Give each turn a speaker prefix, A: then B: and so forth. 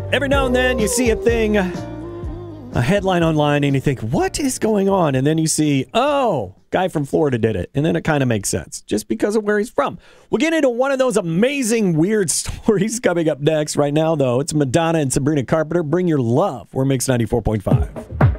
A: Every now and then you see a thing, a headline online, and you think, what is going on? And then you see, oh, guy from Florida did it. And then it kind of makes sense just because of where he's from. We'll get into one of those amazing, weird stories coming up next. Right now, though, it's Madonna and Sabrina Carpenter. Bring Your Love. We're Mix 94.5.